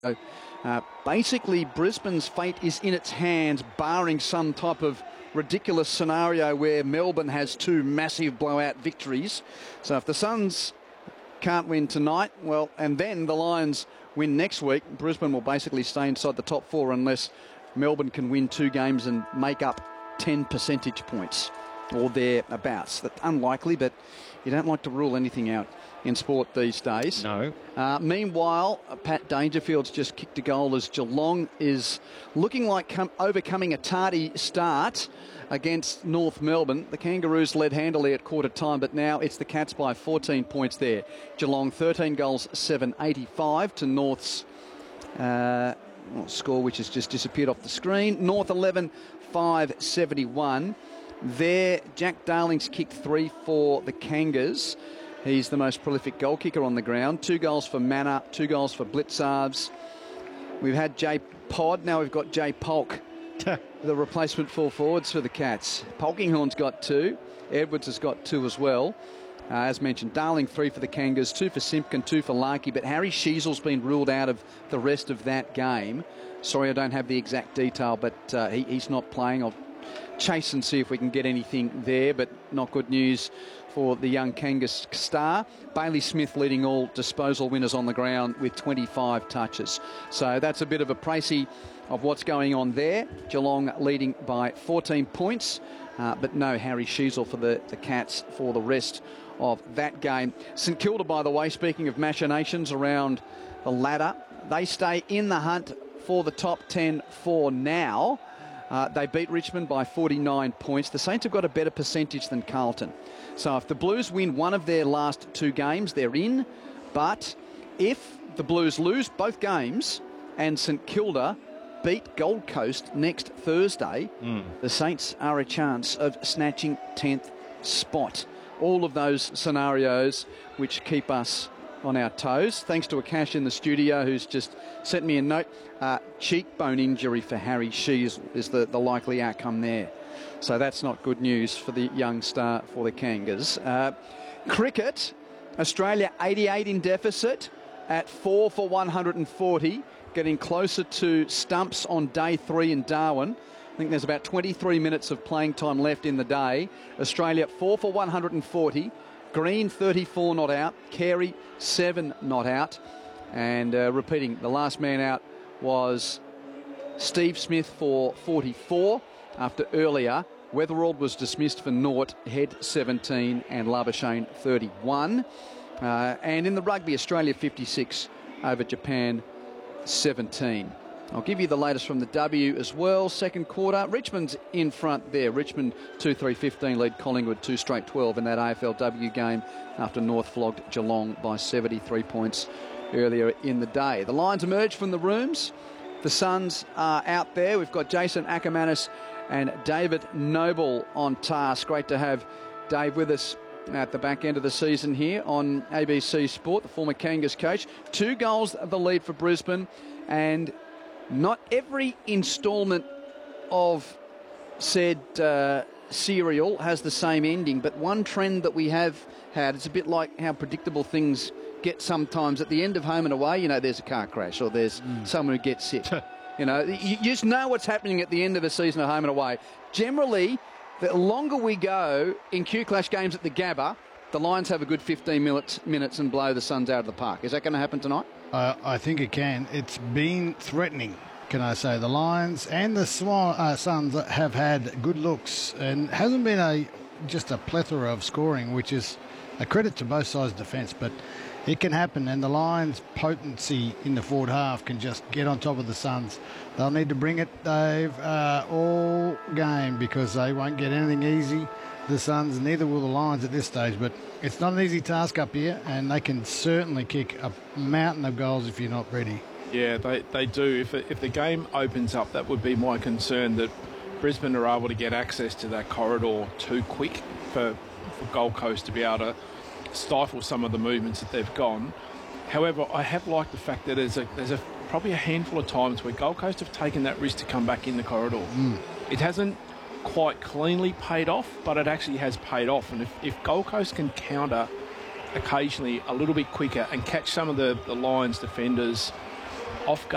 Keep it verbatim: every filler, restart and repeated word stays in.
Uh, basically, Brisbane's fate is in its hands, barring some type of ridiculous scenario where Melbourne has two massive blowout victories. So if the Suns can't win tonight, well, and then the Lions win next week, Brisbane will basically stay inside the top four unless Melbourne can win two games and make up ten percentage points or thereabouts. That's unlikely, but you don't like to rule anything out in sport these days. No. Uh, meanwhile, Pat Dangerfield's just kicked a goal as Geelong is looking like com- overcoming a tardy start against North Melbourne. The Kangaroos led handily at quarter time, but now it's the Cats by fourteen points there. Geelong thirteen goals, seven eighty-five to North's uh, score, which has just disappeared off the screen. North eleven, five seventy-one. There, Jack Darling's kicked three for the Kangas. He's the most prolific goal kicker on the ground. Two goals for Manor, two goals for Blitzarves. We've had Jay Pod, now we've got Jay Polk, the replacement full forwards for the Cats. Polkinghorn's got two. Edwards has got two as well. Uh, as mentioned, Darling three for the Kangas, two for Simpkin, two for Larkey. But Harry Sheezel's been ruled out of the rest of that game. Sorry, I don't have the exact detail, but uh, he, he's not playing. I'll chase and see if we can get anything there, but not good news for the young Kangas star. Bailey Smith leading all disposal winners on the ground with twenty-five touches. So that's a bit of a précis of what's going on there. Geelong leading by fourteen points, uh, but no Harry Sheezel for the, the Cats for the rest of that game. St Kilda, by the way, speaking of machinations around the ladder, they stay in the hunt for the top ten for now. Uh, they beat Richmond by forty-nine points. The Saints have got a better percentage than Carlton. So if the Blues win one of their last two games, they're in. But if the Blues lose both games and St Kilda beat Gold Coast next Thursday, mm. the Saints are a chance of snatching tenth spot. All of those scenarios which keep us on our toes. Thanks to Akash in the studio who's just sent me a note. Uh, cheekbone injury for Harry Sheezel is the, the likely outcome there. So that's not good news for the young star for the Kangas. Uh, cricket, Australia eighty-eight in deficit at four for one hundred forty, getting closer to stumps on day three in Darwin. I think there's about twenty-three minutes of playing time left in the day. Australia four for one hundred forty. Green, thirty-four not out. Carey, seven not out. And uh, repeating, the last man out was Steve Smith for forty-four. After earlier, Weatherald was dismissed for naught, Head seventeen and Labuschagne thirty-one. Uh, and in the rugby, Australia fifty-six over Japan seventeen. I'll give you the latest from the W as well. Second quarter, Richmond's in front there. Richmond two three fifteen lead Collingwood two straight twelve in that A F L W game after North flogged Geelong by seventy-three points earlier in the day. The Lions emerged from the rooms. The Suns are out there. We've got Jason Ackermanis and David Noble on task. Great to have Dave with us at the back end of the season here on A B C Sport, the former Kangas coach. Two goals the lead for Brisbane, and not every instalment of said uh, serial has the same ending, but one trend that we have had, it's a bit like how predictable things get sometimes. At the end of Home and Away, you know, there's a car crash or there's mm. someone who gets sick. You know, you just know what's happening at the end of a season of Home and Away. Generally, the longer we go in Q-Clash games at the Gabba, the Lions have a good fifteen minutes, minutes and blow the Suns out of the park. Is that going to happen tonight? Uh, I think it can. It's been threatening, can I say. The Lions and the Swan, uh, Suns have had good looks, and hasn't been a just a plethora of scoring, which is a credit to both sides' defence, but it can happen, and the Lions' potency in the forward half can just get on top of the Suns. They'll need to bring it, Dave, uh, all game, because they won't get anything easy, the Suns, neither will the Lions at this stage, but it's not an easy task up here, and they can certainly kick a mountain of goals if you're not ready. Yeah, they, they do. If, it, if the game opens up, that would be my concern, that Brisbane are able to get access to that corridor too quick for, for Gold Coast to be able to stifle some of the movements that they've gone. However, I have liked the fact that there's a, there's a probably a handful of times where Gold Coast have taken that risk to come back in the corridor. Mm. It hasn't quite cleanly paid off, but it actually has paid off. And if, if Gold Coast can counter occasionally a little bit quicker and catch some of the, the Lions defenders off guard,